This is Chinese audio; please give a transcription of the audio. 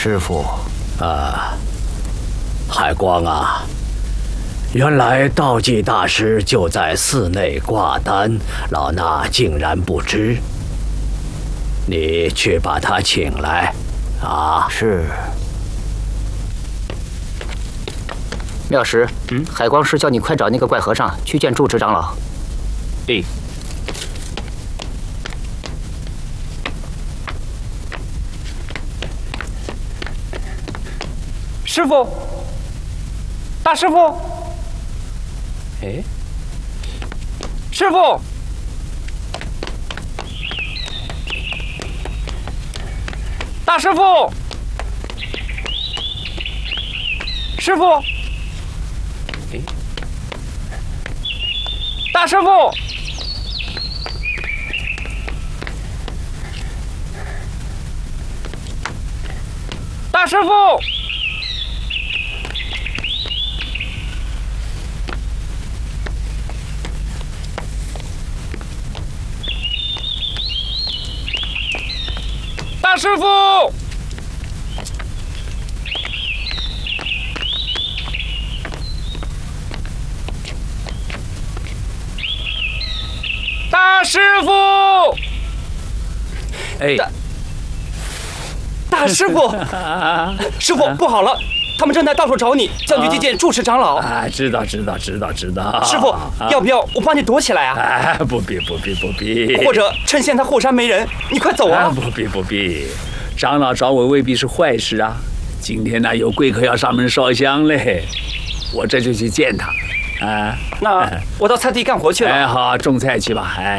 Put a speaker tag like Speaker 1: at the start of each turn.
Speaker 1: 师傅。
Speaker 2: 海光啊，原来道济大师就在寺内挂单，老衲竟然不知。你去把他请来，啊！
Speaker 1: 是。
Speaker 3: 妙石，海光师叫你快找那个怪和尚去见住持长老。
Speaker 4: 对。
Speaker 5: 师傅，大师傅，
Speaker 4: 哎，
Speaker 5: 师傅，大师傅，师傅，
Speaker 4: 哎，
Speaker 5: 大师傅，大师傅。大师傅，大师傅，
Speaker 4: 哎，
Speaker 5: 大师傅，师傅不好了，他们正在到处找你，叫你去见住持长老。
Speaker 4: 知道。
Speaker 5: 师傅，要不要我帮你躲起来啊？
Speaker 4: 不必。
Speaker 5: 或者趁现在后山没人，你快走啊！
Speaker 4: 不必。长老找我未必是坏事啊。今天呢，有贵客要上门烧香嘞，我这就去见他。
Speaker 5: 那我到菜地干活去了。
Speaker 4: 好，种菜去吧。